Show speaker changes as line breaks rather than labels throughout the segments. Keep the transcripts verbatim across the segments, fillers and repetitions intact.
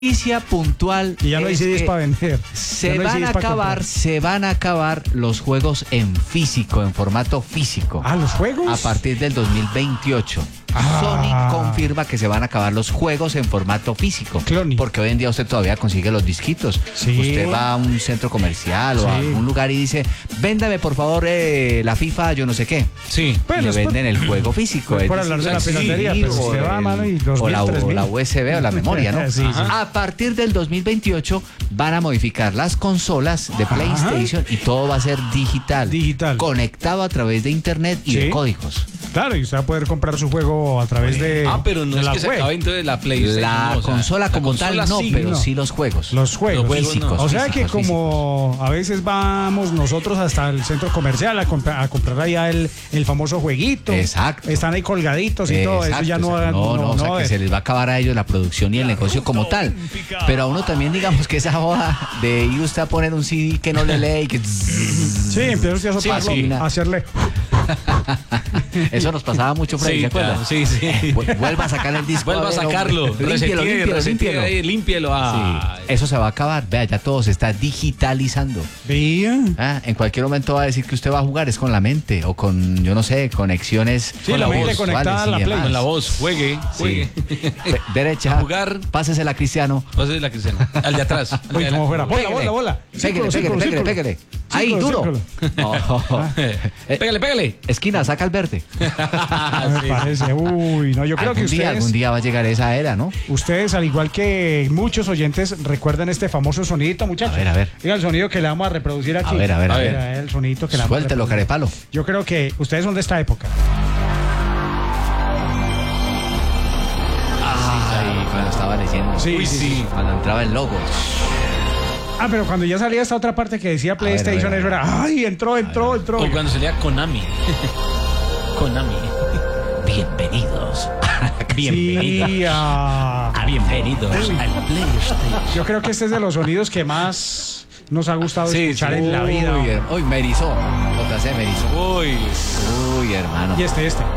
Noticia puntual.
Y ya no hay C Ds para vender.
Se no van a acabar, se van a acabar los juegos en físico, en formato físico.
Ah, ¿los juegos?
A partir del dos mil veintiocho. Ah. Sony confirma que se van a acabar los juegos en formato físico.
Cloni.
Porque hoy en día usted todavía consigue los disquitos.
Sí.
Usted va a un centro comercial o
sí.
a algún lugar y dice, véndame por favor eh, la FIFA yo no sé qué.
Sí.
Bueno, le venden por... el juego físico.
Por hablar de la piratería, sí, pues
o,
usted va a mano y dos
o,
mil,
la,
tres mil.
o la U S B o la memoria, ¿no?
Sí, sí.
A partir del dos mil veintiocho van a modificar las consolas de PlayStation. Ajá. Y todo va a ser digital.
Digital.
Conectado a través de internet y sí. de códigos.
Claro, y usted va a poder comprar su juego a través de
Ah, pero no
de
es
la
que
web.
se acabe entonces la PlayStation.
La
no,
consola o sea, como la consola tal no,
sí,
pero
no.
sí los juegos.
Los juegos.
Los juegos físicos.
No. O sea
físicos,
que como
físicos.
a veces vamos nosotros hasta el centro comercial a, comp a comprar allá el, el famoso jueguito.
Exacto.
Están ahí colgaditos y
Exacto,
todo. Eso ya no...
No, no, no, o sea
no,
que se les va a acabar a ellos la producción y el negocio como tal. Pero a uno también digamos que esa joda de ir usted a poner un C D que no le lee y que...
Sí, empieza usted a soparlo, sí, sí. a hacerle...
Eso nos pasaba mucho, Freddy,
sí,
¿se acuerda?
Claro, sí, sí.
Vuelva a sacar el disco.
Vuelva a sacarlo.
Límpielo, límpielo, límpielo.
Ahí, límpielo. Ah.
Sí, eso se va a acabar. Vea, ya todo se está digitalizando.
Bien.
Ah, en cualquier momento va a decir que usted va a jugar es con la mente o con, yo no sé, conexiones.
Sí,
con
la mente conectada a la Play.
Con la voz, juegue, juegue.
Sí. Derecha.
A jugar.
Pásesela a Cristiano.
Pásesela a Cristiano. Al de atrás.
Uy, como fuera. Bola, bola, bola.
Pégale, pégale, pégale, pégale. Ahí, duro.
Oh. Pégale, pégale.
Esquina, saca el verde.
Me parece. Uy, no, yo creo que ustedes...
Día, algún día va a llegar esa era, ¿no?
Ustedes, al igual que muchos oyentes, recuerdan este famoso sonidito, muchachos.
A ver, a ver.
Diga el sonido que le vamos a reproducir aquí.
A ver, a ver, a ver.
A ver el sonidito que le vamos a
Suéltelo, carepalo.
Yo creo que ustedes son de esta época.
Ay, cuando estaba leyendo.
Sí,
Uy,
sí,
sí. Cuando entraba el logo.
Ah, pero cuando ya salía esta otra parte que decía PlayStation, eso era, ay, entró, entró, entró.
O cuando salía Konami. Konami.
Bienvenidos.
Bienvenidos. Sí, ah.
Bienvenidos al PlayStation.
Yo creo que este es de los sonidos que más nos ha gustado sí, escuchar sí. en la vida.
Uy, uy, me erizó. Otra vez me erizó.
Uy.
Uy, hermano.
Y este, este.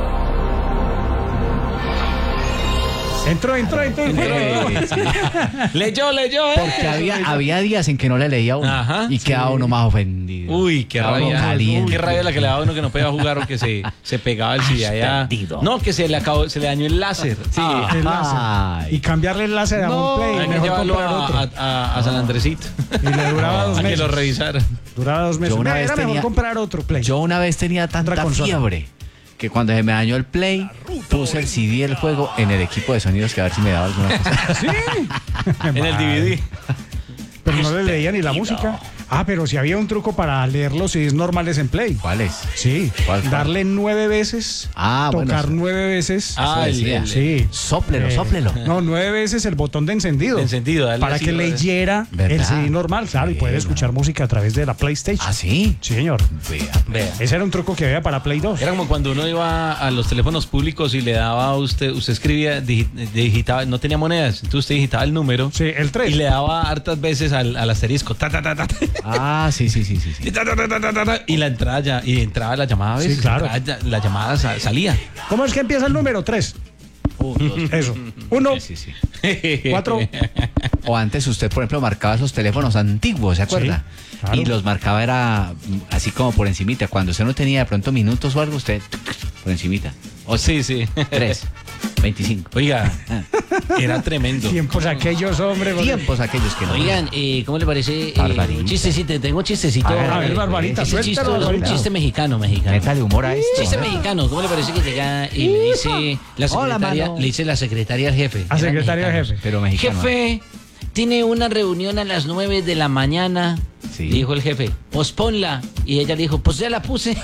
Entró, entró, entró. entró.
Sí. Leyó, leyó. ¿eh?
Porque había, había días en que no le leía uno.
Ajá,
y quedaba sí. uno más ofendido.
Uy, qué rabia.
Caliente.
Qué rabia la que le daba uno que no podía jugar o que se, se pegaba el C D allá. No, que se le acabó, se le dañó el láser.
Sí, ah, el láser. Ay. Y cambiarle el láser
no,
a un Play.
Hay que llevarlo a, a, a San Andresito.
Y le duraba dos
a
meses.
A que lo revisara.
Duraba dos meses.
Yo una
Mira,
vez
era
tenía,
mejor comprar otro Play.
Yo una vez tenía tanta fiebre que cuando se me dañó el Play, puse el C D del juego en el equipo de sonidos que a ver si me daba alguna cosa.
Sí.
En el D V D.
Pero no le leía ni la música. Ah, pero si había un truco para leer los C Ds normales en Play.
¿Cuál es?
Sí.
¿Cuál, cuál?
Darle nueve veces.
Ah,
tocar
bueno,
nueve veces.
Ah, el, el,
sí.
Sóplelo,
eh,
sóplelo.
No, nueve veces el botón de encendido.
De encendido, dale
para
así,
que
¿verdad?
leyera
¿verdad?
El C D normal, claro,
Bien,
y poder escuchar
no.
música a través de la PlayStation.
¿Ah, sí?
Sí, señor.
Vea,
vea.
Ese era un truco que había para Play dos.
Era como cuando uno iba a los teléfonos públicos y le daba a usted, usted escribía, digitaba, no tenía monedas, entonces usted digitaba el número.
Sí, el tres.
Y le daba hartas veces al, al asterisco. Ta, ta, ta, ta.
Ah, sí, sí, sí, sí. sí.
Y, ta, ta, ta, ta, ta, ta, y la entrada ya, y entraba la llamada a veces.
Sí, claro.
Entraba, la llamada sa, salía.
¿Cómo es que empieza el número? Tres.
Un, dos.
Eso. Uno.
Sí, sí, sí.
Cuatro.
O antes usted, por ejemplo, marcaba esos teléfonos antiguos, ¿se acuerda?
Sí, claro.
Y los marcaba era así como por encimita. Cuando usted no tenía de pronto minutos o algo, usted por encimita.
O sí, sí.
Tres. veinticinco.
Oiga, era tremendo.
Tiempos aquellos, hombre.
Tiempos aquellos que no.
Oigan, eh, ¿cómo le parece? Eh,
Barbarita.
un chistecito, tengo un chistecito.
A ver, a ver,
eh,
Barbarita,
ese chiste,
suéltalo,
un
Barbarita.
chiste mexicano, mexicano.
Métale humor a esto.
Chiste mexicano, ¿cómo le parece que llega y le dice la
Hola,
secretaria,
mano.
le dice la secretaria al jefe?
A
Eran
secretaria al
mexicanos.
jefe.
Pero mexicano.
Jefe, tiene una reunión a las nueve de la mañana.
Sí.
Dijo el jefe, posponla. Y ella dijo, pues ya la puse.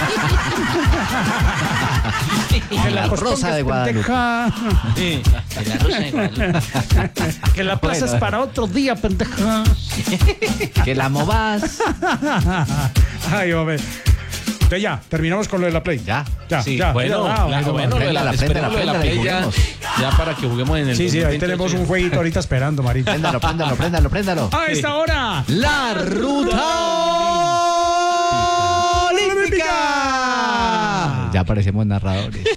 Que la rosa de Guadalupe.
Sí, que la rosa de Guadalupe.
Que la plaza es para otro día, pendeja.
Que la movas.
Ay, hombre. Entonces ya, terminamos con lo de la Play.
Ya.
Ya,
Sí,
ya.
bueno,
ya,
la,
ya,
bueno, lo de la,
Préndala,
esperemos lo de la
préndala,
Play ya,
juguemos.
ya para que juguemos en el
Sí, sí, ahí
dos mil veinte,
tenemos
sí.
un jueguito ahorita esperando, Marita.
Préndalo, préndalo, préndalo, préndalo.
A esta hora,
La ruta olímpica. Ya parecemos narradores.